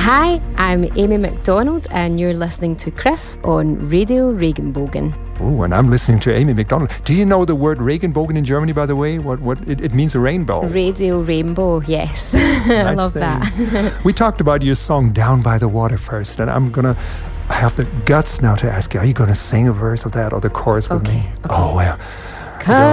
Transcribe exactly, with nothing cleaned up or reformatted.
Hi, I'm Amy McDonald, and you're listening to Chris on Radio Regenbogen. Oh, and I'm listening to Amy McDonald. Do you know the word Regenbogen in Germany, by the way? What what it, it means a rainbow. Radio Rainbow, yes. I Nice love thing. that. We talked about your song Down by the Water first, and I'm going to I have the guts now to ask you, are you going to sing a verse of that or the chorus with Okay, me? okay. Oh, well. Come